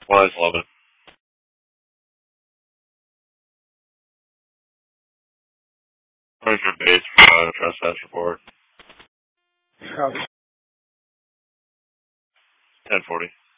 1-11. Where's your base for trespass report? Copy. 1040.